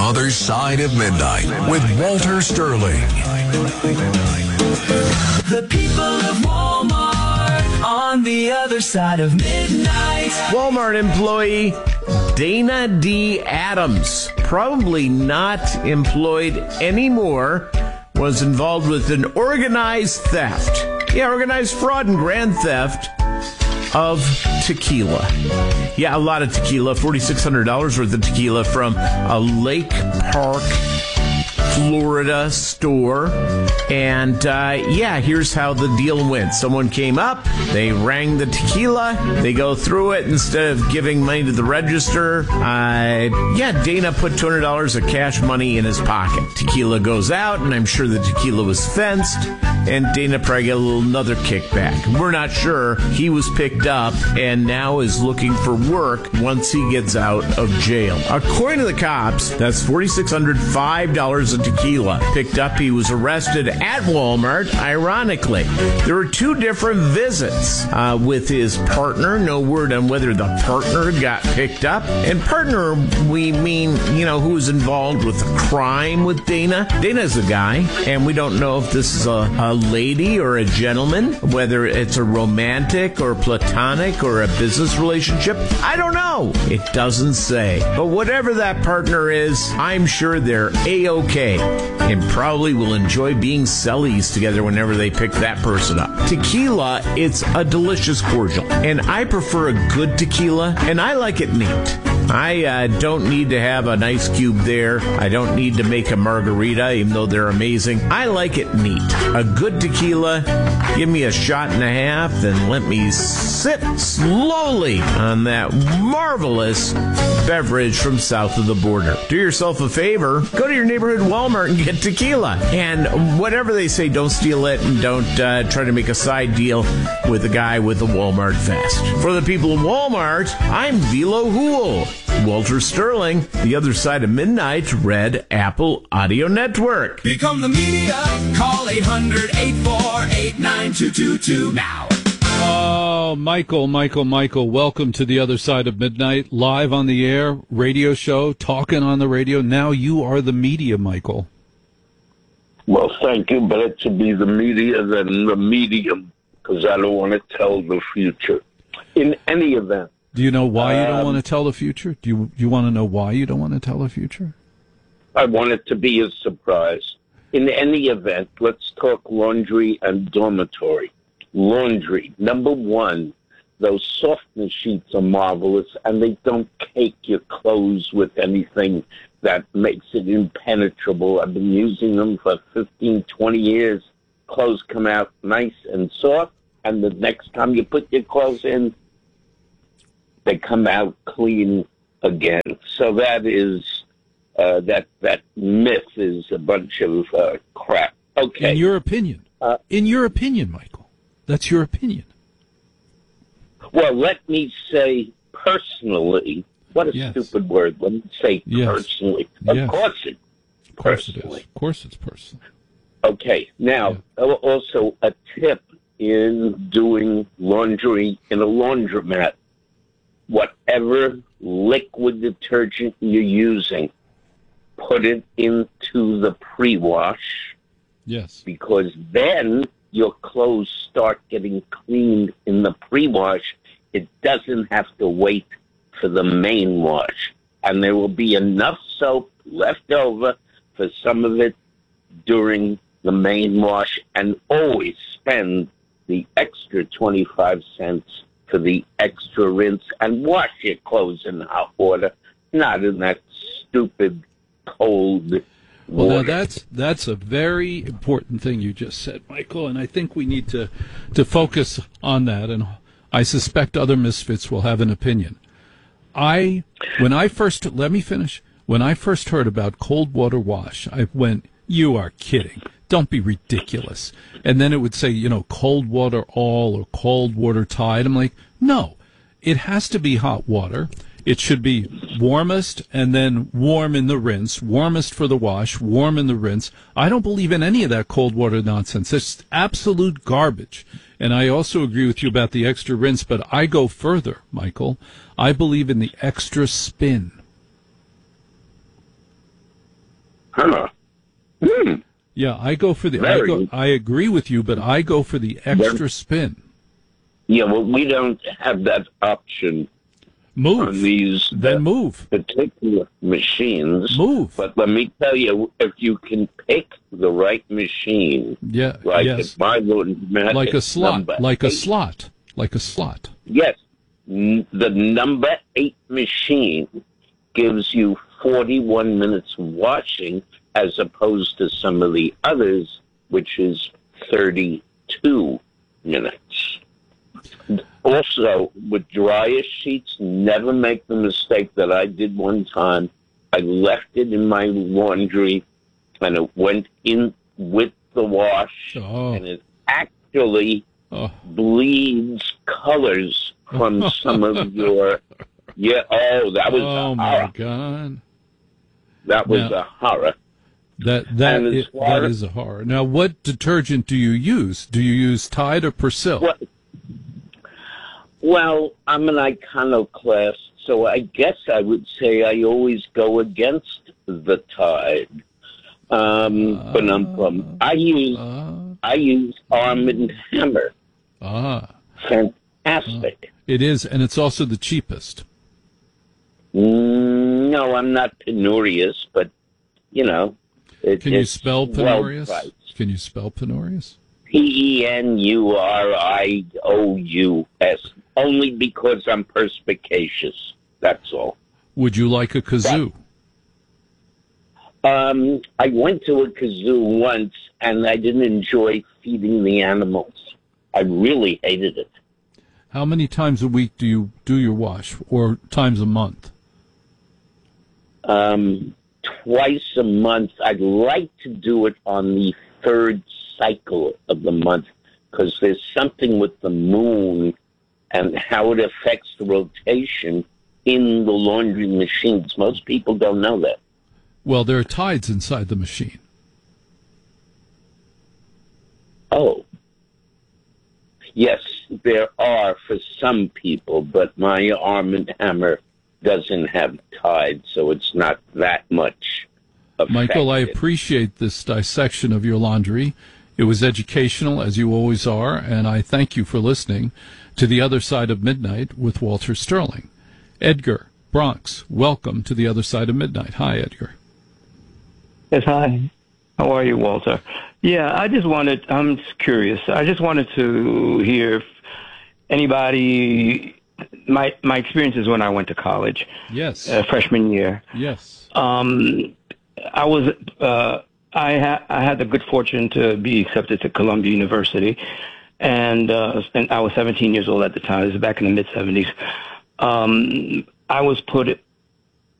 Other Side of Midnight with Walter Sterling. The people of Walmart on the other side of midnight. Walmart employee Dana D. Adams, probably not employed anymore, was involved with an organized theft. Yeah, organized fraud and grand theft of tequila. Yeah, a lot of tequila, $4,600 worth of tequila from a Lake Park, Florida store. And, here's how the deal went. Someone came up, they rang the tequila, they go through it. Instead of giving money to the register, Dana put $200 of cash money in his pocket. Tequila goes out, and I'm sure the tequila was fenced, and Dana probably got another kickback. We're not sure. He was picked up and now is looking for work once he gets out of jail. According to the cops, that's $4,605 of tequila. Picked up, he was arrested at Walmart. Ironically, there were two different visits with his partner. No word on whether the partner got picked up. And partner, we mean, who was involved with the crime with Dana. Dana's a guy, and we don't know if this is a lady or a gentleman, whether it's a romantic or platonic or a business relationship. I don't know. It doesn't say. But whatever that partner is, I'm sure they're A-OK and probably will enjoy being cellies together whenever they pick that person up. Tequila, it's a delicious cordial, and I prefer a good tequila, and I like it neat. I don't need to have an ice cube there. I don't need to make a margarita, even though they're amazing. I like it neat. A good tequila, give me a shot and a half, and let me sip slowly on that marvelous beverage from south of the border. Do yourself a favor, go to your neighborhood Walmart and get tequila. And whatever they say, don't steal it, and don't try to make a side deal with the guy with the Walmart vest. For the people of Walmart, I'm Velo Hool. Walter Sterling, The Other Side of Midnight, Red Apple Audio Network. Become the media. Call 800-848-9222 now. Oh, Michael, welcome to The Other Side of Midnight, live on the air, radio show, talking on the radio. Now you are the media, Michael. Well, thank you. Better to be the media than the medium, because I don't want to tell the future. In any event. Do you know why you don't want to tell the future? Do you want to know why you don't want to tell the future? I want it to be a surprise. In any event, let's talk laundry and dormitory. Laundry. Number one, those softness sheets are marvelous, and they don't cake your clothes with anything that makes it impenetrable. I've been using them for 15, 20 years. Clothes come out nice and soft, and the next time you put your clothes in, they come out clean again. So that is, that myth is a bunch of crap. Okay. In your opinion, Michael, that's your opinion. Well, let me say personally, what a stupid word. Let me say personally. Of course it personally. Of course it's personal. Okay. Now, also a tip in doing laundry in a laundromat. Whatever liquid detergent you're using, put it into the pre-wash. Yes. Because then your clothes start getting cleaned in the pre-wash. It doesn't have to wait for the main wash. And there will be enough soap left over for some of it during the main wash. And always spend the extra 25 cents for the extra rinse, and wash your clothes in hot water, not in that stupid cold water. Well, now that's a very important thing you just said, Michael, and I think we need to focus on that, and I suspect other misfits will have an opinion. When I first heard about cold water wash, I went, you are kidding. Don't be ridiculous. And then it would say, cold water all or cold water tide. I'm like, no, it has to be hot water. It should be warmest and then warm in the rinse, warmest for the wash, warm in the rinse. I don't believe in any of that cold water nonsense. It's absolute garbage. And I also agree with you about the extra rinse, but I go further, Michael. I believe in the extra spin. Huh. Yeah, I go for the. Very. I agree with you, but I go for the extra spin. Yeah, well, we don't have that option on Move. these Then move. particular machines. Move. But let me tell you, if you can pick the right machine, Yeah. like Yes. at my laundromat, Like a it's slot. number Like a 8. slot. Like a slot. Yes, the number 8 machine gives you 41 minutes washing, as opposed to some of the others, which is 32 minutes. Also, with dryer sheets, never make the mistake that I did one time. I left it in my laundry, and it went in with the wash, Oh. and it actually Oh. bleeds colors from some of your... Yeah, that was Oh a my horror. God. That was Now- a horror. That And as that far- is a horror. Now, what detergent do you use? Do you use Tide or Persil? Well, I'm an iconoclast, so I guess I would say I always go against the tide. But I use Arm and Hammer. Fantastic. It is, and it's also the cheapest. No, I'm not penurious, but you know, Can you it's spell well penurious? priced. Can you spell penurious? Penurious, only because I'm perspicacious. That's all. Would you like a kazoo? I went to a kazoo once, and I didn't enjoy feeding the animals. I really hated it. How many times a week do you do your wash, or times a month? Twice a month. I'd like to do it on the 3rd cycle of the month, because there's something with the moon and how it affects the rotation in the laundry machines. Most people don't know that. Well, there are tides inside the machine. Oh. Yes, there are for some people, but my Arm & Hammer doesn't have Tide, so it's not that much affected. Michael, I appreciate this dissection of your laundry. It was educational, as you always are, and I thank you for listening to The Other Side of Midnight with Walter Sterling. Edgar, Bronx, welcome to The Other Side of Midnight. Hi, Edgar. Yes, hi. How are you, Walter? Yeah, I'm just curious. I just wanted to hear if anybody, my experiences when I went to college. Yes. Freshman year. Yes. I had the good fortune to be accepted to Columbia University, and I was 17 years old at the time. This is back in the mid-'70s. I was put